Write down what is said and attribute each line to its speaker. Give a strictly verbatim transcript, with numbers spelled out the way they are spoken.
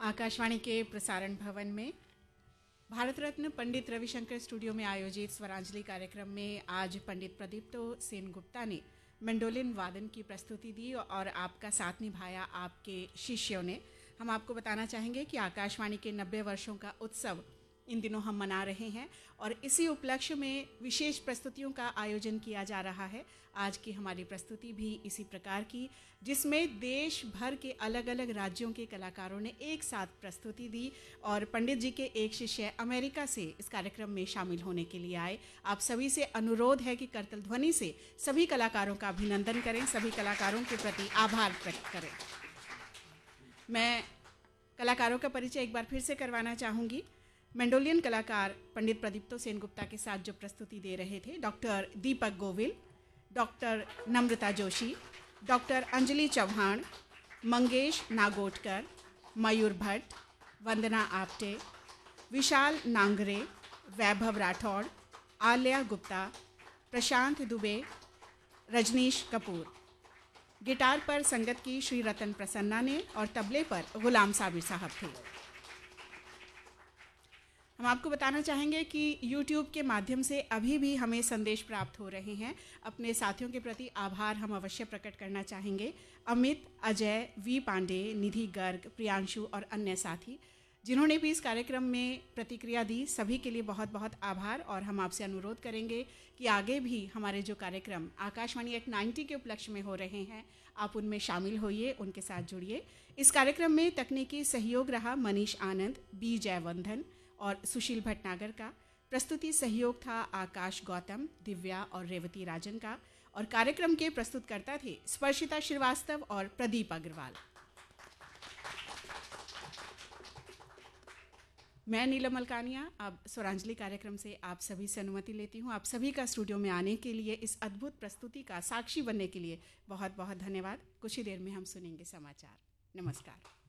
Speaker 1: आकाशवाणी के प्रसारण भवन में भारत रत्न पंडित रविशंकर स्टूडियो में आयोजित स्वरांजलि कार्यक्रम में आज पंडित प्रदीप्तो सेनगुप्ता ने मैंडोलिन वादन की प्रस्तुति दी और आपका साथ निभाया आपके शिष्यों ने। हम आपको बताना चाहेंगे कि आकाशवाणी के नब्बे वर्षों का उत्सव इन दिनों हम मना रहे हैं और इसी उपलक्ष्य में विशेष प्रस्तुतियों का आयोजन किया जा रहा है। आज की हमारी प्रस्तुति भी इसी प्रकार की, जिसमें देश भर के अलग अलग राज्यों के कलाकारों ने एक साथ प्रस्तुति दी और पंडित जी के एक शिष्य अमेरिका से इस कार्यक्रम में शामिल होने के लिए आए। आप सभी से अनुरोध है कि करतल ध्वनि से सभी कलाकारों का अभिनंदन करें, सभी कलाकारों के प्रति आभार व्यक्त करें। मैं कलाकारों का परिचय एक बार फिर से करवाना चाहूँगी। मैंडोलियन कलाकार पंडित प्रदीप्तो सेनगुप्ता के साथ जो प्रस्तुति दे रहे थे डॉक्टर दीपक गोविल, डॉक्टर नम्रता जोशी, डॉक्टर अंजलि चौहान, मंगेश नागोटकर, मयूर भट्ट, वंदना आप्टे, विशाल नांगरे, वैभव राठौड़, आल्या गुप्ता, प्रशांत दुबे, रजनीश कपूर। गिटार पर संगत की श्री रतन प्रसन्ना ने और तबले पर गुलाम साबिर साहब थे। हम आपको बताना चाहेंगे कि यूट्यूब के माध्यम से अभी भी हमें संदेश प्राप्त हो रहे हैं। अपने साथियों के प्रति आभार हम अवश्य प्रकट करना चाहेंगे। अमित, अजय, वी पांडे, निधि गर्ग, प्रियांशु और अन्य साथी जिन्होंने भी इस कार्यक्रम में प्रतिक्रिया दी, सभी के लिए बहुत बहुत आभार। और हम आपसे अनुरोध करेंगे कि आगे भी हमारे जो कार्यक्रम आकाशवाणी एट नाइन्टी के उपलक्ष्य में हो रहे हैं, आप उनमें शामिल होइए, उनके साथ जुड़िए। इस कार्यक्रम में तकनीकी सहयोग रहा मनीष आनंद, बी जयवर्धन और सुशील भटनागर का। प्रस्तुति सहयोग था आकाश गौतम, दिव्या और रेवती राजन का। और कार्यक्रम के प्रस्तुतकर्ता थे स्पर्शिता श्रीवास्तव और प्रदीप अग्रवाल। मैं नीलम मलकानिया अब स्वरांजलि कार्यक्रम से आप सभी से अनुमति लेती हूँ। आप सभी का स्टूडियो में आने के लिए, इस अद्भुत प्रस्तुति का साक्षी बनने के लिए बहुत बहुत धन्यवाद। कुछ ही देर में हम सुनेंगे समाचार। नमस्कार।